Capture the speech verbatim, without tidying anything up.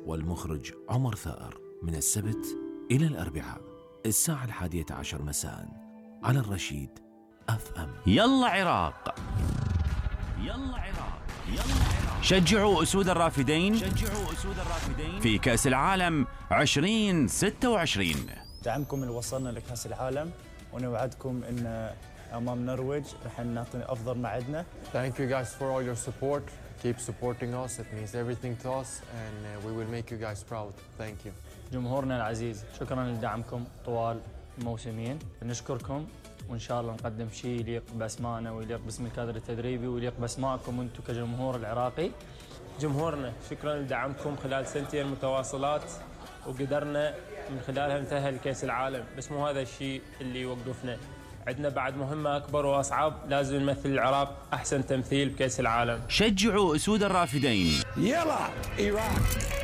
والمخرج عمر ثائر، من السبت إلى الأربعاء الساعة الحادية عشر مساء على الرشيد أف أم. يلا عراق، يلا عراق، يلا عراق. شجعوا أسود الرافدين، شجعوا أسود الرافدين في كأس العالم عشرين ستة وعشرين. دعمكم اللي وصلنا لكأس العالم، ونوعدكم إن أمام النرويج رح نعطي أفضل ما عندنا. Thank you guys for all your support. Keep supporting us. It means everything to us, and uh, we will make you guys proud. Thank you. جمهورنا العزيز، شكرا لدعمكم طوال الموسمين. نشكركم، وإن شاء الله نقدم شيء يليق بأسمائنا ويليق باسم الكادر التدريبي ويليق بأسمائكم أنتم كجمهور العراقي. جمهورنا، شكرا لدعمكم خلال سنتين متواصلات، وقدرنا من خلالها نتأهل لكأس العالم، بس مو هذا الشيء اللي يوقفنا. عندنا بعد مهمة أكبر وأصعب، لازم نمثل العراق أحسن تمثيل بكأس العالم. شجعوا أسود الرافدين. يلا عراق.